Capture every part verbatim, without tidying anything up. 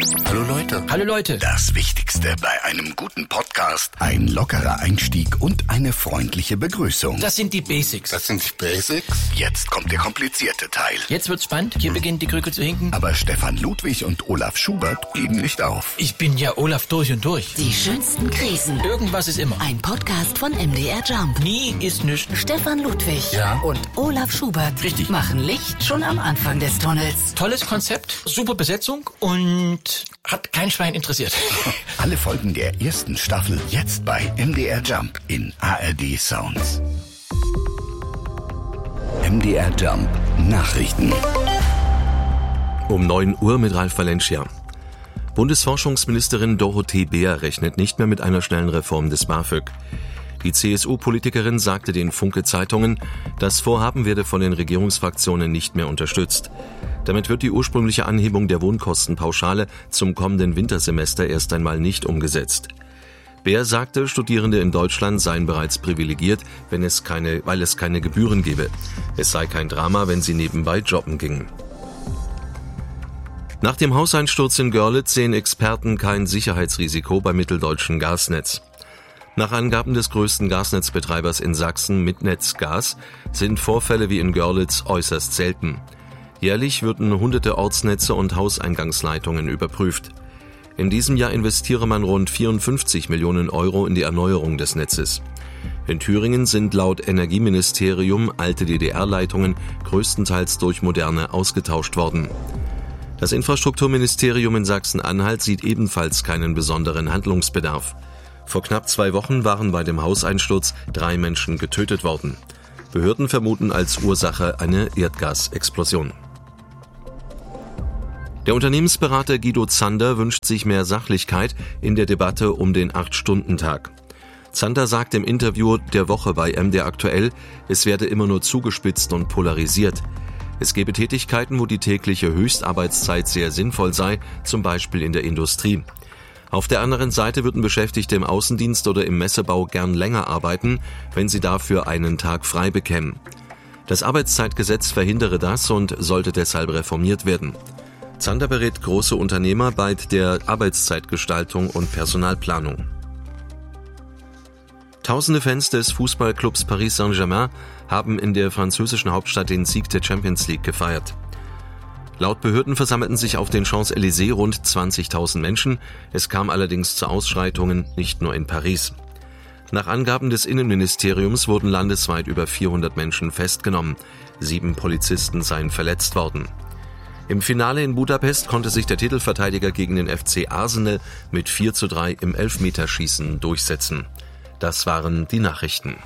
Hallo Leute. Hallo Leute. Das Wichtigste bei einem guten Podcast: ein lockerer Einstieg und eine freundliche Begrüßung. Das sind die Basics. Das sind die Basics? Jetzt kommt der komplizierte Teil. Jetzt wird's spannend. Hier hm. beginnt die Krücke zu hinken. Aber Stefan Ludwig und Olaf Schubert geben nicht auf. Ich bin ja Olaf durch und durch. Die schönsten Krisen. Irgendwas ist immer. Ein Podcast von M D R Jump. Nie ist nichts. Stefan Ludwig ja. und Olaf Schubert Richtig. machen Licht schon am Anfang des Tunnels. Tolles Konzept, super Besetzung und hat kein Schwein interessiert. Alle Folgen der ersten Staffel jetzt bei M D R Jump in A R D Sounds. M D R Jump Nachrichten. Um neun Uhr mit Ralf Valencia. Bundesforschungsministerin Dorothee Bär rechnet nicht mehr mit einer schnellen Reform des BAföG. Die C S U-Politikerin sagte den Funke-Zeitungen, das Vorhaben werde von den Regierungsfraktionen nicht mehr unterstützt. Damit wird die ursprüngliche Anhebung der Wohnkostenpauschale zum kommenden Wintersemester erst einmal nicht umgesetzt. Bär sagte, Studierende in Deutschland seien bereits privilegiert, wenn es keine, weil es keine Gebühren gebe. Es sei kein Drama, wenn sie nebenbei jobben gingen. Nach dem Hauseinsturz in Görlitz sehen Experten kein Sicherheitsrisiko beim mitteldeutschen Gasnetz. Nach Angaben des größten Gasnetzbetreibers in Sachsen, Mitnetzgas, sind Vorfälle wie in Görlitz äußerst selten. Jährlich würden hunderte Ortsnetze und Hauseingangsleitungen überprüft. In diesem Jahr investiere man rund vierundfünfzig Millionen Euro in die Erneuerung des Netzes. In Thüringen sind laut Energieministerium alte D D R-Leitungen größtenteils durch moderne ausgetauscht worden. Das Infrastrukturministerium in Sachsen-Anhalt sieht ebenfalls keinen besonderen Handlungsbedarf. Vor knapp zwei Wochen waren bei dem Hauseinsturz drei Menschen getötet worden. Behörden vermuten als Ursache eine Erdgasexplosion. Der Unternehmensberater Guido Zander wünscht sich mehr Sachlichkeit in der Debatte um den acht-Stunden-Tag. Zander sagt im Interview der Woche bei M D R Aktuell, es werde immer nur zugespitzt und polarisiert. Es gebe Tätigkeiten, wo die tägliche Höchstarbeitszeit sehr sinnvoll sei, zum Beispiel in der Industrie. Auf der anderen Seite würden Beschäftigte im Außendienst oder im Messebau gern länger arbeiten, wenn sie dafür einen Tag frei bekämen. Das Arbeitszeitgesetz verhindere das und sollte deshalb reformiert werden. Zander berät große Unternehmer bei der Arbeitszeitgestaltung und Personalplanung. Tausende Fans des Fußballclubs Paris Saint-Germain haben in der französischen Hauptstadt den Sieg der Champions League gefeiert. Laut Behörden versammelten sich auf den Champs-Élysées rund zwanzigtausend Menschen. Es kam allerdings zu Ausschreitungen, nicht nur in Paris. Nach Angaben des Innenministeriums wurden landesweit über vierhundert Menschen festgenommen. Sieben Polizisten seien verletzt worden. Im Finale in Budapest konnte sich der Titelverteidiger gegen den F C Arsenal mit vier zu drei im Elfmeterschießen durchsetzen. Das waren die Nachrichten.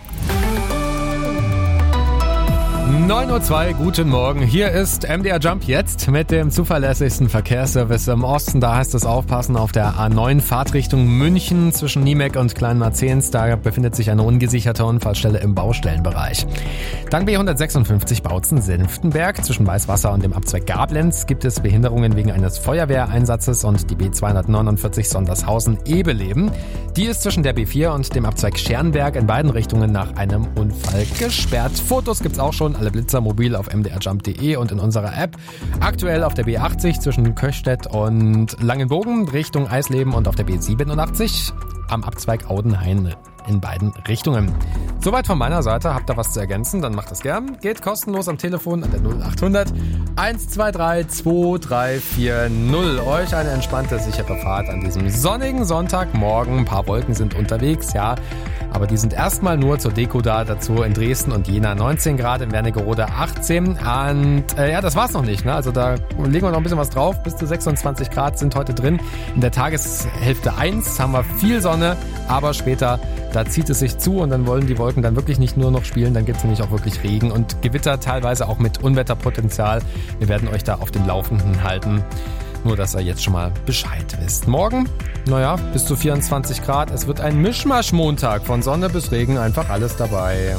neun Uhr zwei, guten Morgen. Hier ist M D R Jump jetzt mit dem zuverlässigsten Verkehrsservice im Osten. Da heißt es aufpassen auf der A neun Fahrtrichtung München zwischen Niemek und Kleinmarzehns. Da befindet sich eine ungesicherte Unfallstelle im Baustellenbereich. Dann B hundertsechsundfünfzig Bautzen-Senftenberg. Zwischen Weißwasser und dem Abzweig Gablenz gibt es Behinderungen wegen eines Feuerwehreinsatzes und die B zweihundertneunundvierzig Sondershausen-Ebeleben. Die ist zwischen der B vier und dem Abzweig Schernberg in beiden Richtungen nach einem Unfall gesperrt. Fotos gibt's auch schon. Alle Blitzer mobil auf m d r jump punkt d e und in unserer App. Aktuell auf der B achtzig zwischen Köchstedt und Langenbogen Richtung Eisleben und auf der B siebenundachtzig am Abzweig Audenhain in beiden Richtungen. Soweit von meiner Seite. Habt ihr was zu ergänzen? Dann macht das gern. Geht kostenlos am Telefon an der null achthundert eins zwei drei zwei drei vier null. Euch eine entspannte, sichere Fahrt an diesem sonnigen Sonntagmorgen. Ein paar Wolken sind unterwegs, ja. Aber die sind erstmal nur zur Deko da. Dazu in Dresden und Jena neunzehn Grad, in Wernigerode achtzehn. Und äh, ja, das war's noch nicht. Ne? Also da legen wir noch ein bisschen was drauf. Bis zu sechsundzwanzig Grad sind heute drin. In der Tageshälfte eins haben wir viel Sonne, aber später da zieht es sich zu und dann wollen die Wolken dann wirklich nicht nur noch spielen, dann gibt es nämlich auch wirklich Regen und Gewitter, teilweise auch mit Unwetterpotenzial. Wir werden euch da auf dem Laufenden halten. Nur, dass ihr jetzt schon mal Bescheid wisst. Morgen, naja, bis zu vierundzwanzig Grad. Es wird ein Mischmasch-Montag. Von Sonne bis Regen einfach alles dabei.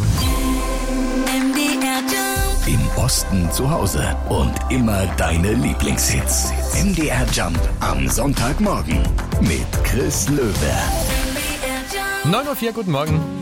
Im Osten zu Hause und immer deine Lieblingshits. M D R Jump am Sonntagmorgen mit Chris Löwe. neun Uhr vier, guten Morgen.